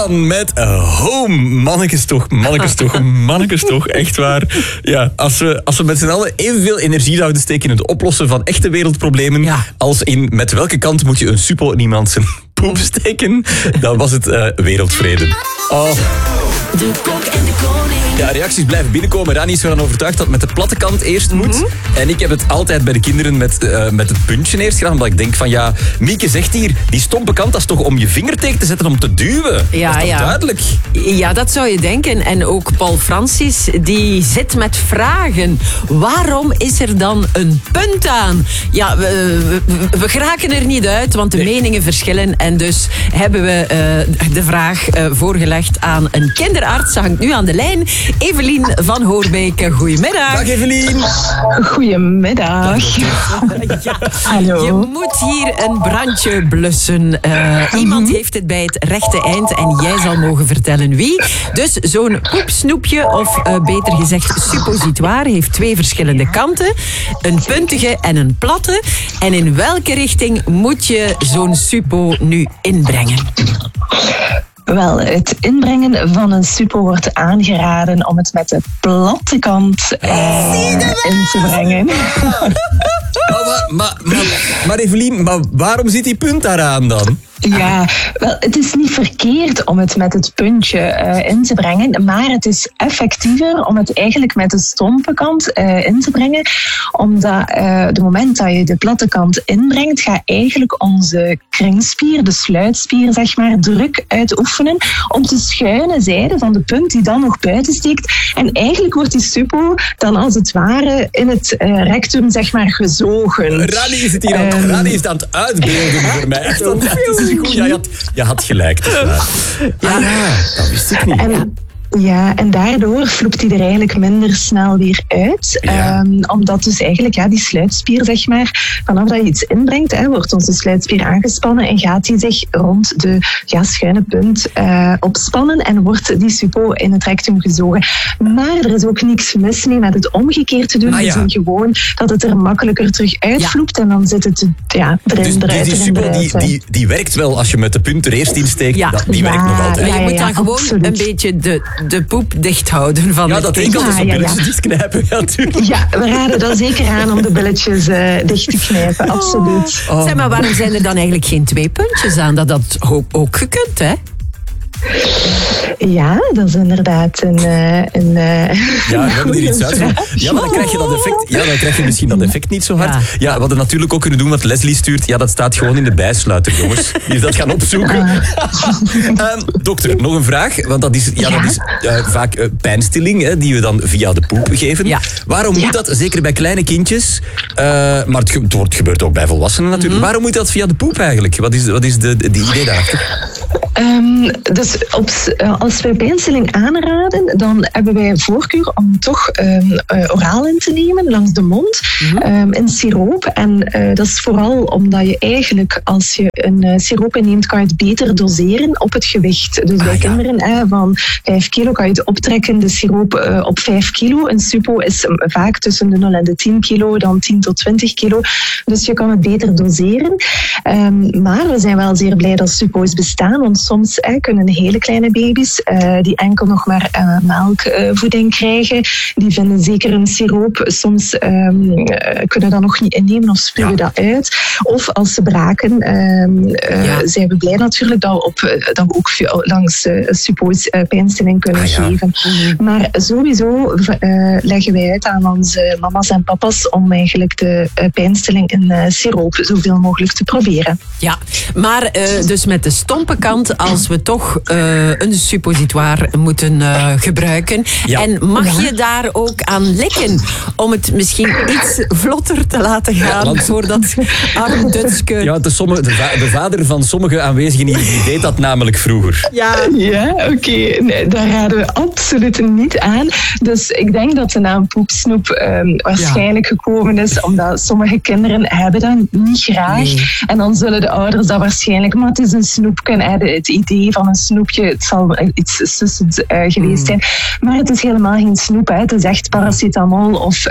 Jan met Home. Mannekes toch. Echt waar. Ja, als we met z'n allen evenveel energie zouden steken in het oplossen van echte wereldproblemen, als in met welke kant moet je een suppo in iemand zijn poep steken, dan was het wereldvrede. Oh. De Kok en de Koning. Ja, reacties blijven binnenkomen. Rani is ervan overtuigd dat het met de platte kant eerst moet. En ik heb het altijd bij de kinderen met het puntje eerst gedaan. Omdat ik denk van ja, Mieke zegt hier, die stompe kant, dat is toch om je vinger tegen te zetten om te duwen. Ja, dat is toch duidelijk? Ja, dat zou je denken. En ook Paul Francis, die zit met vragen. Waarom is er dan een punt aan? Ja, we geraken er niet uit, want de meningen verschillen. En dus hebben we de vraag voorgelegd aan een kinderarts. Ze hangt nu aan de lijn. Evelien van Hoorbeek, goedemiddag. Dag Evelien. Goedemiddag. Ja, hallo. je moet hier een brandje blussen. Iemand heeft het bij het rechte eind en jij zal mogen vertellen wie. Dus zo'n poepsnoepje, of beter gezegd suppositoire, heeft 2 verschillende kanten. Een puntige en een platte. En in welke richting moet je zo'n suppo nu inbrengen? Wel, het inbrengen van een suppo wordt aangeraden om het met de platte kant in te brengen. Maar Evelien, waarom zit die punt daaraan dan? Ja, wel, het is niet verkeerd om het met het puntje in te brengen, maar het is effectiever om het eigenlijk met de stompe kant in te brengen, omdat de moment dat je de platte kant inbrengt, gaat eigenlijk onze kringspier, de sluitspier, zeg maar, druk uitoefenen op de schuine zijde van de punt die dan nog buiten steekt. En eigenlijk wordt die suppo dan als het ware in het rectum, zeg maar, gezogen. Rani is het hier Rani is het aan het uitbeelden voor mij. Echt, dat is goed. Ja, je had gelijk. Dat wist ik niet. En daardoor vloept hij er eigenlijk minder snel weer uit. Ja. Omdat dus eigenlijk die sluitspier, zeg maar, vanaf dat je iets inbrengt, wordt onze sluitspier aangespannen en gaat die zich rond de schuine punt opspannen en wordt die suppo in het rectum gezogen. Maar er is ook niks mis mee met het omgekeerd te doen. We zien gewoon dat het er makkelijker terug uitvloept en dan zit het erin, dus eruit. Die suppo die werkt wel als je met de punt er eerst in steekt. Die werkt nog altijd. Maar je moet dan gewoon een beetje de poep dicht houden van dat ik altijd zo'n billetjes dichtknijpen. Ja, we raden dan zeker aan om de billetjes dicht te knijpen, absoluut. Zeg maar, waarom zijn er dan eigenlijk geen 2 puntjes aan? Dat ook gekund, hè? Ja, dat is inderdaad een we hebben hier iets uit. Ja, maar dan krijg je dat effect. Ja, dan krijg je misschien dat effect niet zo hard. Ja, we hadden natuurlijk ook kunnen doen wat Leslie stuurt. Ja, dat staat gewoon in de bijsluiter, jongens. Die is dat gaan opzoeken. Dokter, nog een vraag. Want dat is vaak pijnstilling, die we dan via de poep geven. Ja. Waarom moet dat, zeker bij kleine kindjes, maar het gebeurt ook bij volwassenen natuurlijk. Waarom moet dat via de poep eigenlijk? Wat is de idee daarachter? Dus als wij pijnstilling aanraden, dan hebben wij voorkeur om toch oraal in te nemen, langs de mond, in siroop. En dat is vooral omdat je eigenlijk, als je een siroop inneemt, kan je het beter doseren op het gewicht. Dus bij kinderen van 5 kilo kan je het optrekken, de siroop op 5 kilo. Een suppo is vaak tussen de 0 en de 10 kilo, dan 10 tot 20 kilo. Dus je kan het beter doseren. Maar we zijn wel zeer blij dat suppo's bestaan, want soms kunnen hele kleine baby's die enkel nog maar melkvoeding krijgen, die vinden zeker een siroop soms kunnen dat nog niet innemen of spugen dat uit. Of als ze braken, zijn we blij natuurlijk dat we ook langs suppo's pijnstilling kunnen geven. Maar sowieso leggen wij uit aan onze mama's en papa's om eigenlijk de pijnstilling in siroop zoveel mogelijk te proberen. Ja, maar dus met de stompe kant, als we toch een suppositoire moeten gebruiken. Ja. En mag je daar ook aan likken om het misschien iets vlotter te laten gaan voor dat arm Dutske? Ja, de vader van sommige aanwezigen die deed dat namelijk vroeger. Ja, oké. Nee, daar raden we absoluut niet aan. Dus ik denk dat de naam poepsnoep waarschijnlijk gekomen is omdat sommige kinderen hebben dat niet graag. Nee. En dan zullen de ouders dat waarschijnlijk, maar het is een snoepje en het idee van een snoepje, het zal iets sussend geweest zijn. Maar het is helemaal geen snoep. Het is echt paracetamol of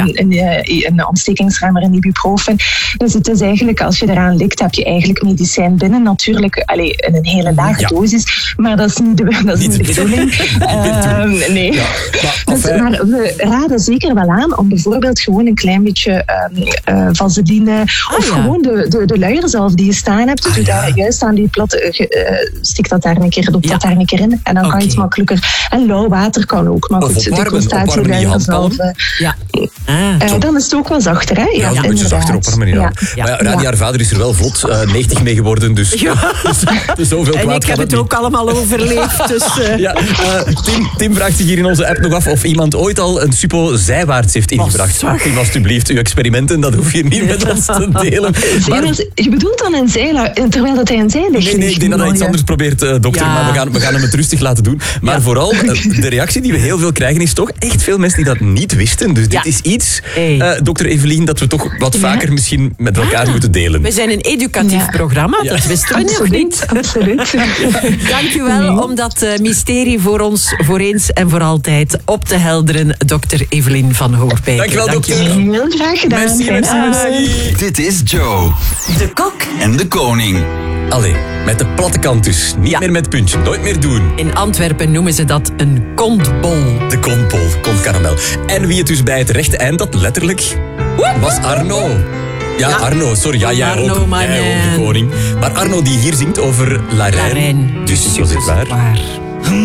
een ontstekingsremmer, een ibuprofen. Dus het is eigenlijk, als je eraan likt, heb je eigenlijk medicijn binnen. Natuurlijk in een hele lage dosis. maar dat is niet de bedoeling. Nee. Ja, Maar we raden zeker wel aan om bijvoorbeeld gewoon een klein beetje vaseline of gewoon de luier zelf die je staan hebt. Doe daar juist aan die platte, stik dat daar een keer, doe dat daar een keer in en dan kan je het makkelijker. En lauw water kan ook, maar goed, de constatieluier zelf. Dan is het ook wel zachter, hè? Ja, een beetje zachter opwarmen. Ja. Maar Rania, haar vader is er wel vlot 90 mee geworden, dus zoveel kwaad. En ik heb het ook allemaal overleefd. Dus, Tim vraagt zich hier in onze app nog af of iemand ooit al een suppo zijwaarts heeft ingebracht. Tim, alsjeblieft, uw experimenten, dat hoef je niet met ons te delen. Maar, je bedoelt dan een zeil, terwijl dat hij een zeil ligt? Nee, ik denk dat hij iets anders probeert, dokter, maar we gaan hem het rustig laten doen. Maar vooral, de reactie die we heel veel krijgen is toch echt veel mensen die dat niet wisten. Dus dit is iets, dokter Evelien, dat we toch wat vaker misschien met elkaar moeten delen. We zijn een educatief programma, dat wisten we nog niet. Absoluut. Dank u wel om dat mysterie voor ons voor eens en voor altijd op te helderen, dokter Evelien van Hoogbeek. Dank je wel, dokter. Heel graag gedaan. Merci. Dit is Joe. De kok En de koning. Allee, met de platte kant dus. Niet meer met puntje, nooit meer doen. In Antwerpen noemen ze dat een kontbol. De kontbol, kontkaramel. En wie het dus bij het rechte eind had, letterlijk, was Arno. Ja, Arno, sorry. Ja, jij Arno, ook. Jij ook, de koning. Maar Arno die hier zingt over La Reine. La Reine. Dus, zo zit waar.